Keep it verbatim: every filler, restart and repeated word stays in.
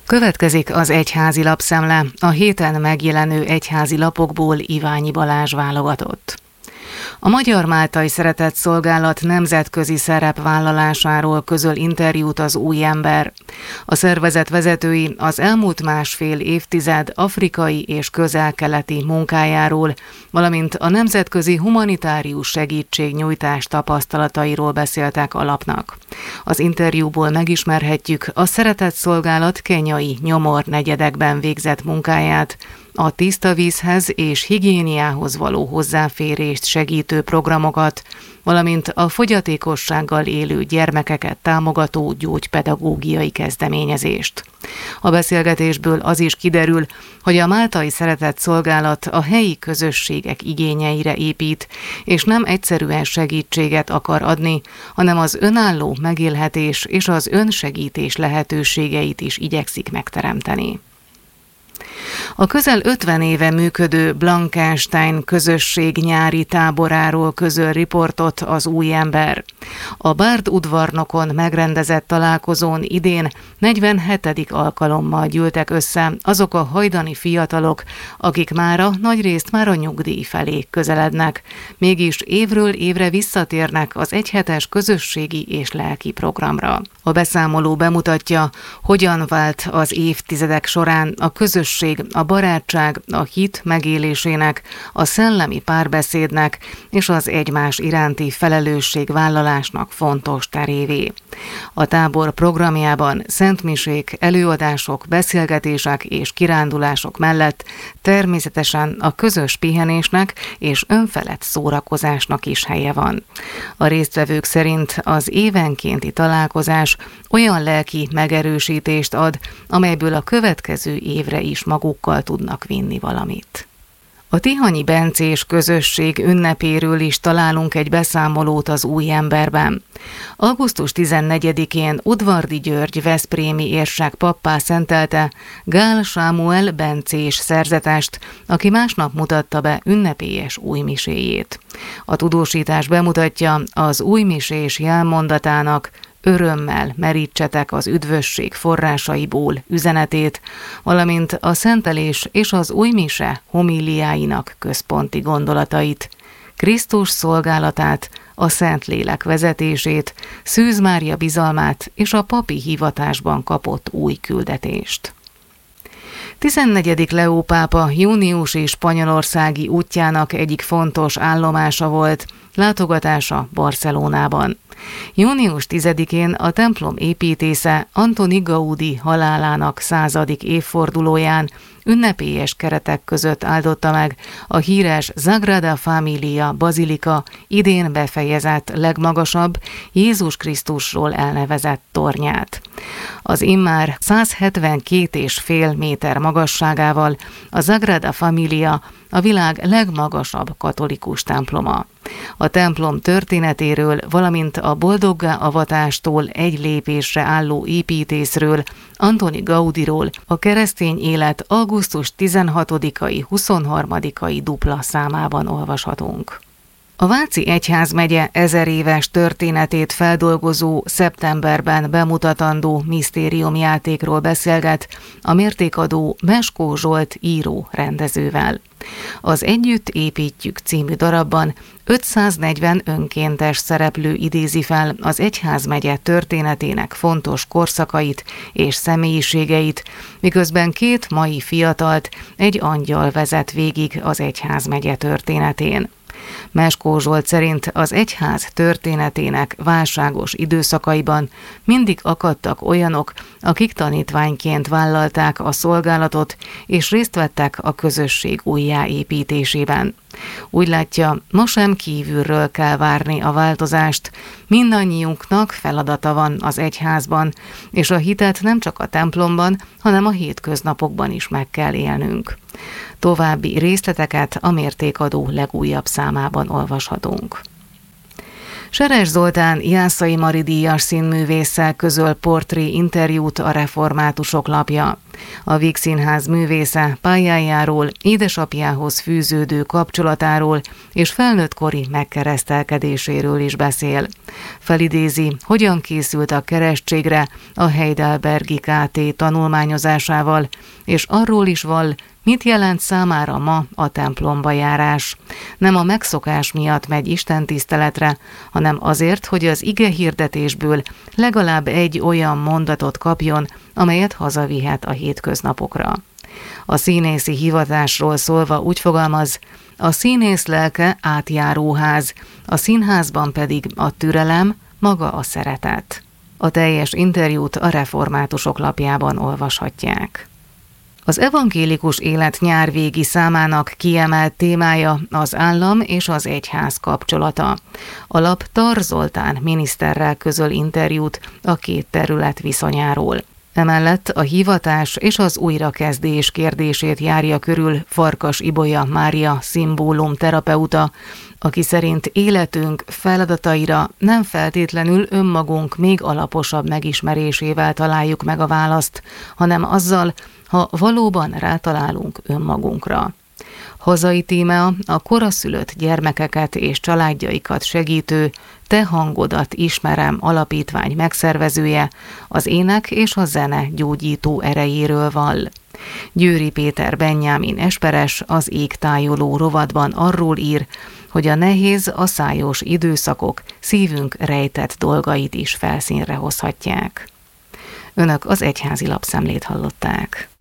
Következik az egyházi lapszemle, a héten megjelenő egyházi lapokból Iványi Balázs válogatott. A Magyar Máltai Szeretetszolgálat nemzetközi szerepvállalásáról közöl interjút az Új Ember. A szervezet vezetői az elmúlt másfél évtized afrikai és közel-keleti munkájáról, valamint a nemzetközi humanitárius segítségnyújtás tapasztalatairól beszéltek a lapnak. Az interjúból megismerhetjük a Szeretetszolgálat kenyai nyomor negyedekben végzett munkáját, a tiszta vízhez és higiéniához való hozzáférést segítő programokat, valamint a fogyatékossággal élő gyermekeket támogató gyógypedagógiai kezdeményezést. A beszélgetésből az is kiderül, hogy a Máltai Szeretetszolgálat a helyi közösségek igényeire épít, és nem egyszerűen segítséget akar adni, hanem az önálló megélhetés és az önsegítés lehetőségeit is igyekszik megteremteni. A közel ötven éve működő Blankenstein közösség nyári táboráról közöl riportot az Új Ember. A Bárd udvarnokon megrendezett találkozón idén negyvenhetedik alkalommal gyűltek össze azok a hajdani fiatalok, akik mára nagyrészt már a nyugdíj felé közelednek, mégis évről évre visszatérnek az egyhetes közösségi és lelki programra. A beszámoló bemutatja, hogyan vált az évtizedek során a közösség a barátság, a hit megélésének, a szellemi párbeszédnek és az egymás iránti felelősségvállalásnak fontos terévé. A tábor programjában szentmisék, előadások, beszélgetések és kirándulások mellett természetesen a közös pihenésnek és önfelett szórakozásnak is helye van. A résztvevők szerint az évenkénti találkozás olyan lelki megerősítést ad, amelyből a következő évre is magukkal tudnak vinni valamit. A tihanyi bencés közösség ünnepéről is találunk egy beszámolót az Új Emberben. augusztus tizennegyedikén Udvardi György veszprémi érsek pappá szentelte Gál Sámuel bencés szerzetest, aki másnap mutatta be ünnepélyes újmiséjét. A tudósítás bemutatja az újmisés jelmondatának örömmel merítsetek az üdvösség forrásaiból üzenetét, valamint a szentelés és az újmise homíliáinak központi gondolatait, Krisztus szolgálatát, a Szentlélek vezetését, Szűz Mária bizalmát és a papi hivatásban kapott új küldetést. tizennegyedik Leó pápa júniusi spanyolországi útjának egyik fontos állomása volt, látogatása Barcelonában. június tizedikén a templom építésze Antoni Gaudi halálának századik évfordulóján ünnepélyes keretek között áldotta meg a híres Sagrada Familia bazilika idén befejezett legmagasabb Jézus Krisztusról elnevezett tornyát. Az immár százhetvenkét egész öt méter magasságával a Sagrada Familia a világ legmagasabb katolikus temploma. A templom történetéről, valamint a boldoggá avatástól egy lépésre álló építészről, Antoni Gaudiról a keresztény élet augusztus tizenhatodikai huszonharmadikai dupla számában olvashatunk. A Váci Egyházmegye ezer éves történetét feldolgozó szeptemberben bemutatandó misztériumjátékról beszélget a mértékadó Meskó Zsolt író rendezővel. Az Együtt építjük című darabban ötszáznegyven önkéntes szereplő idézi fel az egyházmegye történetének fontos korszakait és személyiségeit, miközben két mai fiatalt egy angyal vezet végig az egyházmegye történetén. Meskó Zsolt szerint az egyház történetének válságos időszakaiban mindig akadtak olyanok, akik tanítványként vállalták a szolgálatot és részt vettek a közösség újjáépítésében. Úgy látja, ma sem kívülről kell várni a változást, mindannyiunknak feladata van az egyházban, és a hitet nem csak a templomban, hanem a hétköznapokban is meg kell élnünk. További részleteket a mértékadó legújabb számában olvashatunk. Seres Zoltán Jászai Mari díjas színművésszel közöl portré interjút a Reformátusok lapja. A Víg Színház művésze pályájáról, édesapjához fűződő kapcsolatáról és felnőttkori megkeresztelkedéséről is beszél. Felidézi, hogyan készült a keresztségre a Heidelbergi ká té tanulmányozásával, és arról is vall, mit jelent számára ma a templomba járás. Nem a megszokás miatt megy istentiszteletre, hanem azért, hogy az ige hirdetésből legalább egy olyan mondatot kapjon, amelyet hazavihet a hétköznapokra. A színészi hivatásról szólva úgy fogalmaz, a színész lelke átjáróház, a színházban pedig a türelem, maga a szeretet. A teljes interjút a Reformátusok lapjában olvashatják. Az evangélikus élet nyárvégi számának kiemelt témája az állam és az egyház kapcsolata. A lap Tar Zoltán miniszterrel közöl interjút a két terület viszonyáról. Emellett a hivatás és az újrakezdés kérdését járja körül Farkas Ibolya Mária szimbólumterapeuta, aki szerint életünk feladataira nem feltétlenül önmagunk még alaposabb megismerésével találjuk meg a választ, hanem azzal, ha valóban rátalálunk önmagunkra. Hazai tíme a koraszülött gyermekeket és családjaikat segítő Te hangodat ismerem alapítvány megszervezője, az ének és a zene gyógyító erejéről vall. Győri Péter Benjámin esperes az Égtájoló rovatban arról ír, hogy a nehéz, aszályos időszakok szívünk rejtett dolgait is felszínre hozhatják. Önök az Egyházi Lapszemlét hallották.